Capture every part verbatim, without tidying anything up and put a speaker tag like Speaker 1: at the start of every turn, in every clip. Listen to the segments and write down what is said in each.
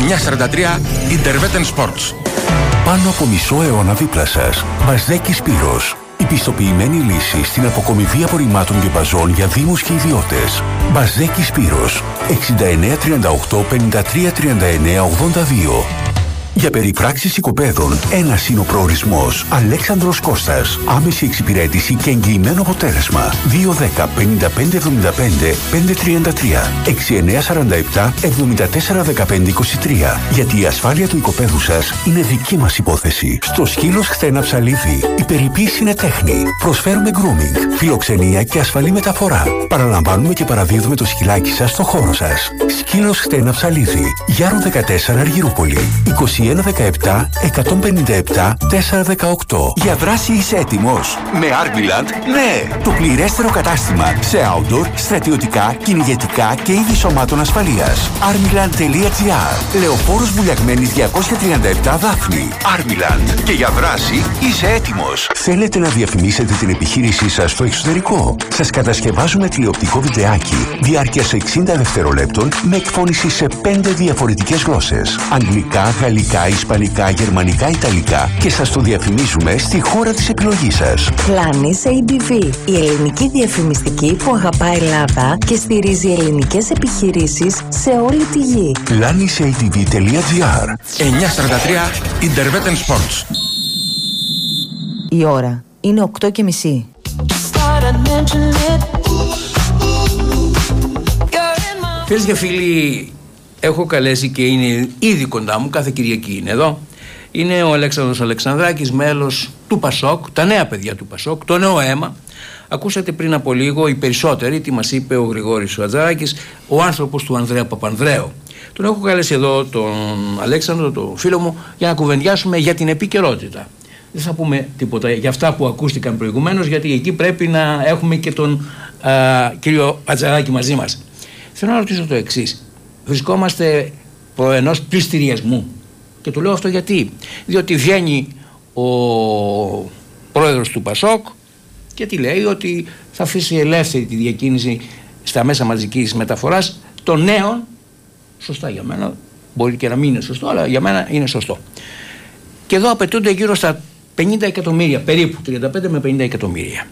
Speaker 1: εννιακόσια σαράντα τρία Interveten Sports.
Speaker 2: Πάνω από μισό αιώνα δίπλα σας. Μπαζδέκη Σπύρος. Η πιστοποιημένη λύση στην αποκομιδή απορριμμάτων και μπαζών για δήμους και ιδιώτες. Μπαζδέκη Σπύρος. εξήντα εννέα τριάντα οκτώ πενήντα τρία τριάντα εννέα ογδόντα δύο. Για περιπράξεις οικοπαίδων, ένας είναι ο προορισμός. Αλέξανδρος Κώστας. Άμεση εξυπηρέτηση και εγγυημένο αποτέλεσμα. δύο δέκα πενήντα πέντε εβδομήντα πέντε πεντακόσια τριάντα τρία εξήντα εννέα σαράντα επτά εβδομήντα τέσσερα δεκαπέντε είκοσι τρία. Γιατί η ασφάλεια του οικοπαίδου σας είναι δική μας υπόθεση. Στο Σκύλος Χθένα Ψαλίδι, η περιποίηση είναι τέχνη. Προσφέρουμε grooming, φιλοξενία και ασφαλή μεταφορά. Παραλαμβάνουμε και παραδίδουμε το σκυλάκι σας στο χώρο σας. Σκύλος Χθένα Ψαλίδι, Γιάρου δεκατέσσερα Αργυρούπολη. είκοσι ένα δεκαεπτά εκατόν πενήντα επτά τετρακόσια δεκαοκτώ. Για δράση είσαι έτοιμος? Με Armiland, ναι! Το πληρέστερο κατάστημα σε outdoor, στρατιωτικά, κυνηγετικά και είδη σωμάτων ασφαλείας. Armiland τελεία τζι άρ. Λεωφόρος Βουλιαγμένης διακόσια τριάντα επτά Δάφνη. Armiland. Και για δράση είσαι έτοιμος. Θέλετε να διαφημίσετε την επιχείρησή σας στο εξωτερικό? Σας κατασκευάζουμε τηλεοπτικό βιντεάκι διάρκειας εξήντα δευτερολέπτων με εκφώνηση σε πέντε διαφορετικές γλώσσες. Αγγλικά, γαλλικά, ισπανικά, γερμανικά, ιταλικά και σας το διαφημίζουμε στη χώρα της επιλογής σας.
Speaker 3: Planis έι ντι βι, η ελληνική διαφημιστική που αγαπάει Ελλάδα και στηρίζει ελληνικές επιχειρήσεις σε όλη τη γη.
Speaker 2: planis έι ντι βι τελεία τζι άρ.
Speaker 1: εννιακόσια σαράντα τρία Interveten Sports.
Speaker 3: Η ώρα είναι οκτώ και μισή.
Speaker 4: Φίλες και φίλοι, έχω καλέσει και είναι ήδη κοντά μου, κάθε Κυριακή είναι εδώ. Είναι ο Αλέξανδρος Αλεξανδράκης, μέλος του Πασόκ, τα νέα παιδιά του Πασόκ, το νέο αίμα. Ακούσατε πριν από λίγο οι περισσότεροι τι μας είπε ο Γρηγόρης Ατζαράκης, ο άνθρωπος του Ανδρέα Παπανδρέου. Τον έχω καλέσει εδώ τον Αλέξανδρο, τον φίλο μου, για να κουβεντιάσουμε για την επικαιρότητα. Δεν θα πούμε τίποτα για αυτά που ακούστηκαν προηγουμένως, γιατί εκεί πρέπει να έχουμε και τον α, κύριο Ατζαράκη μαζί μας. Θέλω να ρωτήσω το εξής. Βρισκόμαστε προ ενός πληστηριασμού. Και το λέω αυτό γιατί. Διότι βγαίνει ο πρόεδρος του Πασόκ και τι λέει, ότι θα αφήσει ελεύθερη τη διακίνηση στα μέσα μαζικής μεταφοράς των νέων. Σωστά για μένα. Μπορεί και να μην είναι σωστό, αλλά για μένα είναι σωστό. Και εδώ απαιτούνται γύρω στα πενήντα εκατομμύρια, περίπου τριάντα πέντε με πενήντα εκατομμύρια.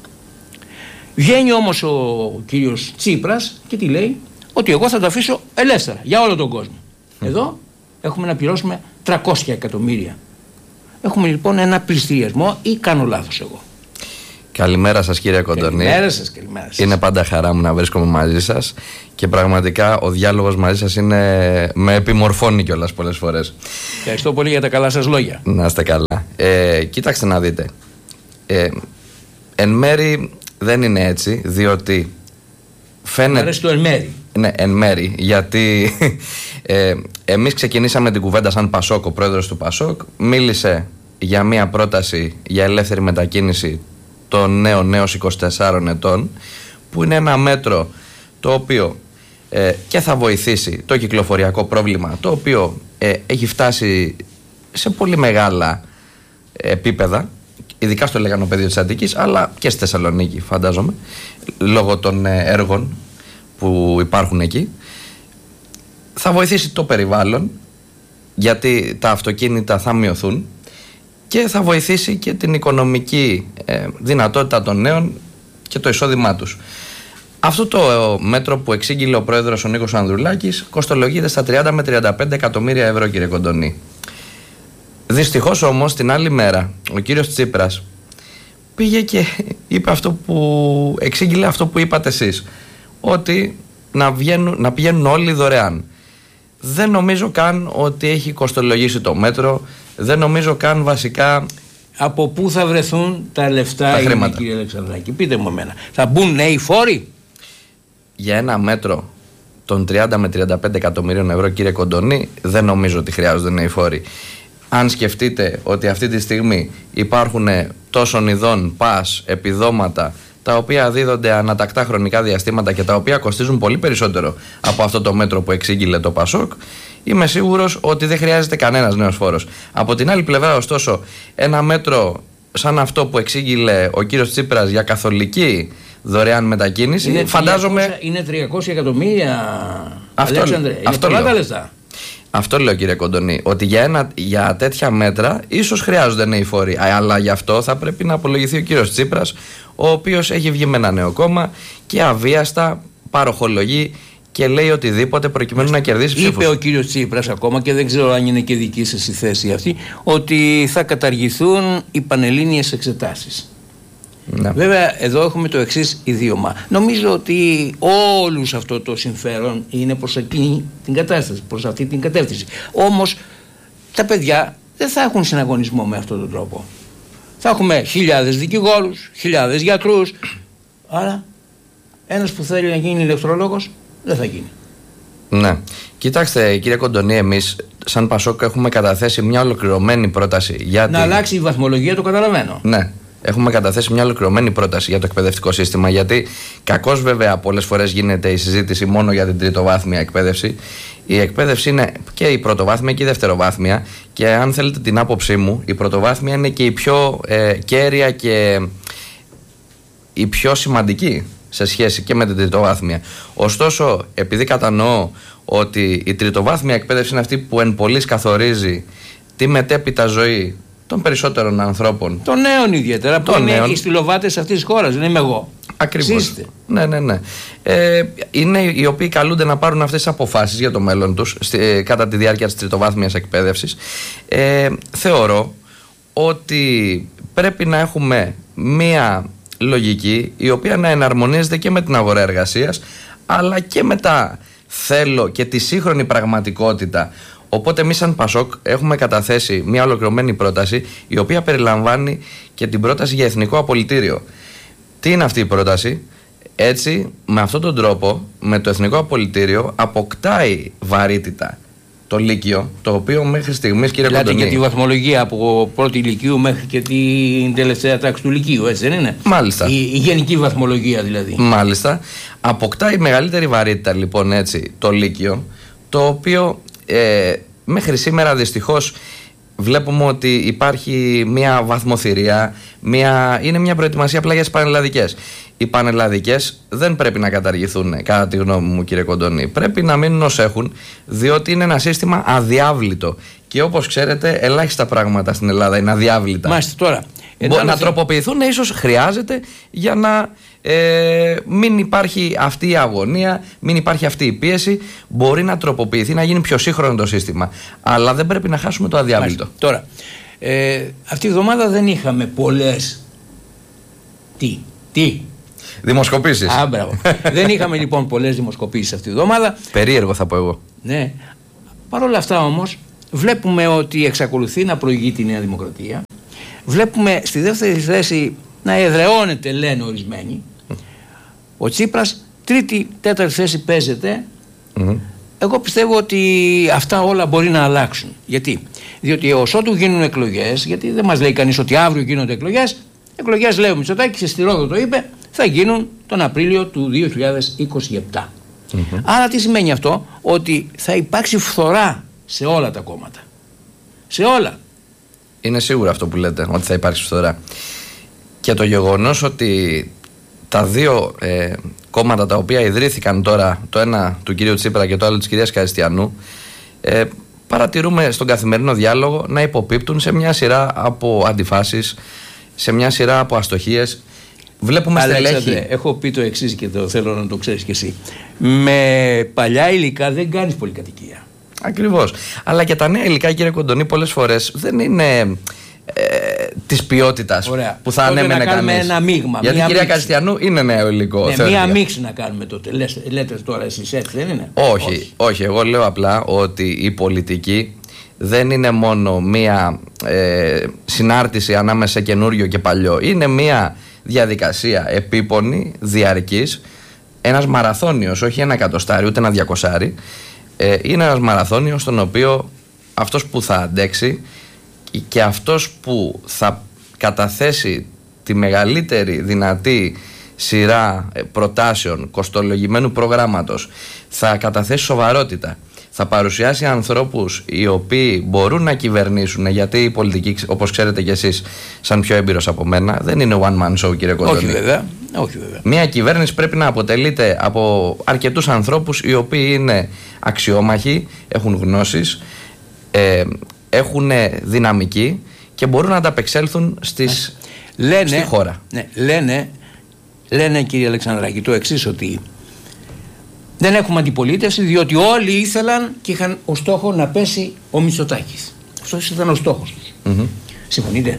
Speaker 4: Βγαίνει όμως ο κύριος Τσίπρας και τι λέει, ότι εγώ θα τα αφήσω ελεύθερα για όλο τον κόσμο. Mm. Εδώ έχουμε να πληρώσουμε τριακόσια εκατομμύρια. Έχουμε λοιπόν ένα πληστηριασμό, ή κάνω λάθος εγώ?
Speaker 5: Καλημέρα σας κύριε Κοντονή.
Speaker 4: Καλημέρα σας, καλημέρα σας.
Speaker 5: Είναι πάντα χαρά μου να βρίσκομαι μαζί σας και πραγματικά ο διάλογος μαζί σας είναι, με επιμορφώνει κιόλας πολλές φορές.
Speaker 4: Ευχαριστώ πολύ για τα καλά σας λόγια.
Speaker 5: Να είστε καλά. Ε, κοίταξτε να δείτε. Ε, εν μέρη δεν είναι έτσι, διότι φαίνεται...
Speaker 4: Μ' αρέσει το εν μέρη.
Speaker 5: Ναι, εν μέρη, γιατί ε, εμείς ξεκινήσαμε την κουβέντα σαν Πασόκ, ο πρόεδρος του Πασόκ μίλησε για μια πρόταση για ελεύθερη μετακίνηση των νέων νέων είκοσι τεσσάρων ετών, που είναι ένα μέτρο το οποίο ε, και θα βοηθήσει το κυκλοφοριακό πρόβλημα, το οποίο ε, έχει φτάσει σε πολύ μεγάλα επίπεδα, ειδικά στο λεγανοπέδιο της Αττικής, αλλά και στη Θεσσαλονίκη φαντάζομαι, λόγω των έργων που υπάρχουν εκεί. Θα βοηθήσει το περιβάλλον, γιατί τα αυτοκίνητα θα μειωθούν, και θα βοηθήσει και την οικονομική ε, δυνατότητα των νέων και το εισόδημά τους. Αυτό το ε, μέτρο που εξήγηλε ο πρόεδρος ο Νίκος Ανδρουλάκης κοστολογείται στα τριάντα με τριάντα πέντε εκατομμύρια ευρώ, κύριε Κοντονή. Δυστυχώς όμως την άλλη μέρα ο κύριος Τσίπρας πήγε και είπε αυτό που εξήγηλε αυτό που είπατε εσείς, ότι να, βγαίνουν, να πηγαίνουν όλοι δωρεάν. Δεν νομίζω καν ότι έχει κοστολογήσει το μέτρο. Δεν νομίζω καν βασικά.
Speaker 4: Από πού θα βρεθούν τα λεφτά,
Speaker 5: τα
Speaker 4: είναι,
Speaker 5: χρήματα,
Speaker 4: κύριε Αλεξανδράκη? Πείτε μου εμένα. Θα μπουν νέοι φόροι?
Speaker 5: Για ένα μέτρο των τριάντα με τριάντα πέντε εκατομμυρίων ευρώ, κύριε Κοντονή, δεν νομίζω ότι χρειάζονται νέοι φόροι. Αν σκεφτείτε ότι αυτή τη στιγμή υπάρχουν τόσων ειδών πας, επιδόματα, τα οποία δίδονται ανατακτά χρονικά διαστήματα και τα οποία κοστίζουν πολύ περισσότερο από αυτό το μέτρο που εξήγηλε το Πασόκ, είμαι σίγουρος ότι δεν χρειάζεται κανένας νέος φόρος. Από την άλλη πλευρά, ωστόσο, ένα μέτρο σαν αυτό που εξήγηλε ο κύριος Τσίπρας για καθολική δωρεάν μετακίνηση,
Speaker 4: είναι
Speaker 5: φαντάζομαι.
Speaker 4: τριακόσια, είναι τριακόσια εκατομμύρια.
Speaker 5: Αυτό,
Speaker 4: Αλέξανδρε, είναι
Speaker 5: αυτό
Speaker 4: πολλά
Speaker 5: λέω.
Speaker 4: τα λεφτά.
Speaker 5: Αυτό λέω, κύριε Κοντονή, ότι για, ένα, για τέτοια μέτρα ίσως χρειάζονται νέοι φόροι, αλλά γι' αυτό θα πρέπει να απολογηθεί ο κύριος Τσίπρας, ο οποίος έχει βγει με ένα νέο κόμμα και αβίαστα παροχολογεί και λέει οτιδήποτε προκειμένου να κερδίσει ψήφους.
Speaker 4: Είπε ο κύριος Τσίπρας ακόμα, και δεν ξέρω αν είναι και δική σας η θέση αυτή, ότι θα καταργηθούν οι πανελλήνιες εξετάσεις. Ναι. Βέβαια εδώ έχουμε το εξής ιδίωμα. Νομίζω ότι όλους αυτό το συμφέρον είναι προς εκείνη την κατάσταση, προς αυτή την κατεύθυνση. Όμως τα παιδιά δεν θα έχουν συναγωνισμό με αυτόν τον τρόπο. Θα έχουμε χιλιάδες δικηγόρους, χιλιάδες γιατρούς. Άρα ένας που θέλει να γίνει ηλεκτρολόγος δεν θα γίνει.
Speaker 5: Ναι. Κοιτάξτε, κύριε Κοντονή, εμείς σαν Πασόκ έχουμε καταθέσει μια ολοκληρωμένη πρόταση για
Speaker 4: να την... αλλάξει η βαθμολογία, το καταλαβαίνω.
Speaker 5: Ναι. Έχουμε καταθέσει μια ολοκληρωμένη πρόταση για το εκπαιδευτικό σύστημα, γιατί κακώς βέβαια πολλές φορές γίνεται η συζήτηση μόνο για την τριτοβάθμια εκπαίδευση. Η εκπαίδευση είναι και η πρωτοβάθμια και η δευτεροβάθμια, και αν θέλετε την άποψή μου, η πρωτοβάθμια είναι και η πιο ε, κέρια και η πιο σημαντική σε σχέση και με την τριτοβάθμια. Ωστόσο, επειδή κατανοώ ότι η τριτοβάθμια εκπαίδευση είναι αυτή που εν πολλοίς καθορίζει τη μετέπειτα ζωή των περισσότερων ανθρώπων.
Speaker 4: Των νέων ιδιαίτερα, που είναι νέων. Οι στυλοβάτες αυτής της χώρας, δεν είμαι εγώ.
Speaker 5: Ακριβώς. Ξύστε. Ναι, ναι, ναι. Ε, είναι οι οποίοι καλούνται να πάρουν αυτές τις αποφάσεις για το μέλλον τους στη, κατά τη διάρκεια της τριτοβάθμιας εκπαίδευσης. Ε, θεωρώ ότι πρέπει να έχουμε μία λογική η οποία να εναρμονίζεται και με την αγορά εργασίας, αλλά και με τα θέλω και τη σύγχρονη πραγματικότητα. Οπότε εμείς σαν Πασόκ έχουμε καταθέσει μια ολοκληρωμένη πρόταση, η οποία περιλαμβάνει και την πρόταση για εθνικό απολυτήριο. Τι είναι αυτή η πρόταση? Έτσι, με αυτόν τον τρόπο, με το εθνικό απολυτήριο αποκτάει βαρύτητα το Λύκειο, το οποίο μέχρι στιγμής, κύριε Κοντονή...
Speaker 4: Δηλαδή και τη βαθμολογία από πρώτη Λυκείου μέχρι και την τελευταία τάξη του Λυκείου, έτσι δεν είναι?
Speaker 5: Μάλιστα.
Speaker 4: Η, η γενική βαθμολογία δηλαδή.
Speaker 5: Μάλιστα. Αποκτάει μεγαλύτερη βαρύτητα λοιπόν έτσι το Λύκειο, το οποίο ε, μέχρι σήμερα δυστυχώς βλέπουμε ότι υπάρχει μια βαθμοθυρία, μια, είναι μια προετοιμασία απλά για τις πανελλαδικές. Οι πανελλαδικές δεν πρέπει να καταργηθούν, κατά τη γνώμη μου, κύριε Κοντονή. Πρέπει να μείνουν ως έχουν, διότι είναι ένα σύστημα αδιάβλητο. Και όπως ξέρετε, ελάχιστα πράγματα στην Ελλάδα είναι αδιάβλητα.
Speaker 4: Μάλιστα, τώρα.
Speaker 5: Μπορεί να τροποποιηθούν, ίσως χρειάζεται για να ε, μην υπάρχει αυτή η αγωνία, μην υπάρχει αυτή η πίεση. Μπορεί να τροποποιηθεί, να γίνει πιο σύγχρονο το σύστημα. Αλλά δεν πρέπει να χάσουμε το αδιάβλητο.
Speaker 4: Μάλιστα. Τώρα, ε, αυτή η εβδομάδα δεν είχαμε πολλές. Τι, τι.
Speaker 5: Δημοσκοπήσεις.
Speaker 4: Α, μπράβο. Δεν είχαμε λοιπόν πολλές δημοσκοπήσεις αυτή τη βδομάδα.
Speaker 5: Περίεργο θα πω εγώ.
Speaker 4: Ναι. Παρ' όλα αυτά όμως βλέπουμε ότι εξακολουθεί να προηγεί τη Νέα Δημοκρατία. Βλέπουμε στη δεύτερη θέση να εδραιώνεται, λένε ορισμένοι. Ο Τσίπρας τρίτη, τέταρτη θέση παίζεται. Mm-hmm. Εγώ πιστεύω ότι αυτά όλα μπορεί να αλλάξουν. Γιατί? Διότι ως ότου γίνουν εκλογές, γιατί δεν μας λέει κανείς ότι αύριο γίνονται εκλογές. Εκλογές, λέει ο Μητσοτάκης, στη Ρόδο το είπε, θα γίνουν τον Απρίλιο του δύο χιλιάδες είκοσι επτά. Mm-hmm. Άρα τι σημαίνει αυτό? Ότι θα υπάρξει φθορά σε όλα τα κόμματα. Σε όλα.
Speaker 5: Είναι σίγουρο αυτό που λέτε, ότι θα υπάρξει φθορά. Και το γεγονός ότι τα δύο ε, κόμματα τα οποία ιδρύθηκαν τώρα, το ένα του κυρίου Τσίπρα και το άλλο της κυρίας Καριστιανού, ε, παρατηρούμε στον καθημερινό διάλογο να υποπίπτουν σε μια σειρά από αντιφάσεις, σε μια σειρά από αστοχίες. Βλέπουμε στελέχη.
Speaker 4: Έχω πει το εξής και το θέλω να το ξέρεις κι εσύ. Με παλιά υλικά δεν κάνεις πολυκατοικία.
Speaker 5: Ακριβώς. Αλλά και τα νέα υλικά, κύριε Κοντονή, πολλές φορές δεν είναι ε, της ποιότητας που θα ανέμενε κανείς.
Speaker 4: Ένα μείγμα.
Speaker 5: Γιατί η κυρία Καριστιανού είναι νέο υλικό.
Speaker 4: Ναι, μία μίξη να κάνουμε τότε. Λες, λέτε τώρα εσείς έτσι, δεν είναι?
Speaker 5: Όχι, όχι, όχι. Εγώ λέω απλά ότι η πολιτική δεν είναι μόνο μία ε, συνάρτηση ανάμεσα σε καινούριο και παλιό. Είναι μία διαδικασία επίπονη, διαρκής, ένας μαραθώνιος, όχι ένα εκατοστάρι ούτε ένα διακοσάρι. Ε, είναι ένας μαραθώνιος στον οποίο αυτός που θα αντέξει και αυτός που θα καταθέσει τη μεγαλύτερη δυνατή σειρά προτάσεων κοστολογημένου προγράμματος, θα καταθέσει σοβαρότητα, θα παρουσιάσει ανθρώπους οι οποίοι μπορούν να κυβερνήσουν, γιατί η πολιτική, όπως ξέρετε κι εσείς σαν πιο έμπειρος από μένα, δεν είναι one man show, κύριε Κοντονή.
Speaker 4: Όχι βέβαια. Όχι, βέβαια.
Speaker 5: Μια κυβέρνηση πρέπει να αποτελείται από αρκετούς ανθρώπους οι οποίοι είναι αξιόμαχοι, έχουν γνώσεις, ε, έχουν δυναμική και μπορούν να ανταπεξέλθουν στις,
Speaker 4: λένε,
Speaker 5: στη χώρα.
Speaker 4: Ναι, λένε, λένε κύριε Αλεξανδράκη το εξής, ότι δεν έχουμε αντιπολίτευση διότι όλοι ήθελαν και είχαν ως στόχο να πέσει ο Μητσοτάκης. Αυτός ήταν ο στόχος τους. Mm-hmm. Συμφωνείτε?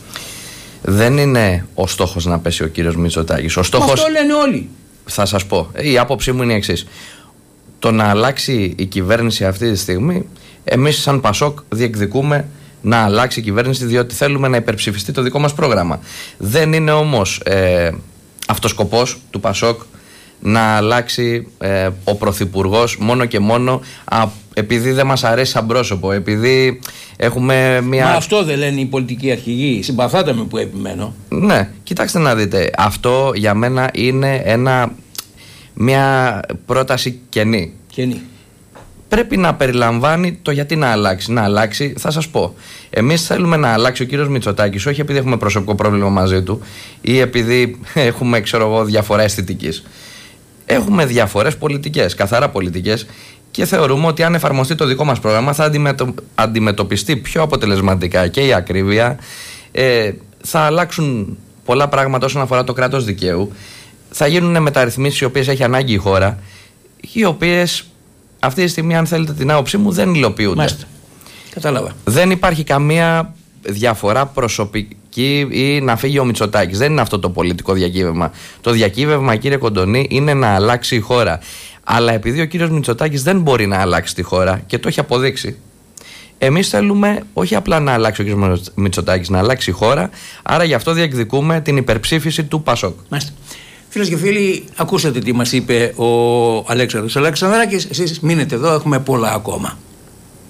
Speaker 5: Δεν είναι ο στόχος να πέσει ο κύριος Μητσοτάκης. Ο στόχος...
Speaker 4: Αυτό λένε όλοι.
Speaker 5: Θα σας πω. Η άποψή μου είναι η εξής. Το να αλλάξει η κυβέρνηση αυτή τη στιγμή, εμείς σαν Πασόκ διεκδικούμε να αλλάξει η κυβέρνηση διότι θέλουμε να υπερψηφιστεί το δικό μας πρόγραμμα. Δεν είναι όμως ε, αυτός σκοπός του Πασόκ να αλλάξει ε, ο Πρωθυπουργός μόνο και μόνο α, επειδή δεν μας αρέσει σαν πρόσωπο, επειδή έχουμε μια...
Speaker 4: Μα αυτό δεν λένε οι πολιτικοί αρχηγοί, συμπαθάτε με που επιμένω.
Speaker 5: Ναι, κοιτάξτε να δείτε, αυτό για μένα είναι ένα, μια πρόταση κενή.
Speaker 4: Κενή.
Speaker 5: Πρέπει να περιλαμβάνει το γιατί να αλλάξει. Να αλλάξει, θα σας πω. Εμείς θέλουμε να αλλάξει ο κύριος Μητσοτάκης, όχι επειδή έχουμε προσωπικό πρόβλημα μαζί του ή επειδή έχουμε, ξέρω εγώ, διαφορά αισθητικής. Έχουμε διαφορές πολιτικές, καθαρά πολιτικές, και θεωρούμε ότι αν εφαρμοστεί το δικό μας πρόγραμμα θα αντιμετω... αντιμετωπιστεί πιο αποτελεσματικά και η ακρίβεια, ε, θα αλλάξουν πολλά πράγματα όσον αφορά το κράτος δικαίου, θα γίνουν μεταρρυθμίσεις οι οποίες έχει ανάγκη η χώρα, οι οποίες αυτή τη στιγμή, αν θέλετε την άποψή μου, δεν υλοποιούνται.
Speaker 4: Μάλιστα. Κατάλαβα.
Speaker 5: Δεν υπάρχει καμία διαφορά προσωπική ή να φύγει ο Μητσοτάκης. Δεν είναι αυτό το πολιτικό διακύβευμα. Το διακύβευμα, κύριε Κοντονή, είναι να αλλάξει η χώρα. Αλλά επειδή ο κύριος Μητσοτάκης δεν μπορεί να αλλάξει τη χώρα και το έχει αποδείξει, εμείς θέλουμε όχι απλά να αλλάξει ο κύριος Μητσοτάκης, να αλλάξει η χώρα. Άρα γι' αυτό διεκδικούμε την υπερψήφιση του Πασόκ.
Speaker 4: Μάλιστα. Φίλες και φίλοι, ακούσατε τι μας είπε ο Αλέξανδρος Αλεξανδράκης. Εσείς μείνετε εδώ, έχουμε πολλά ακόμα.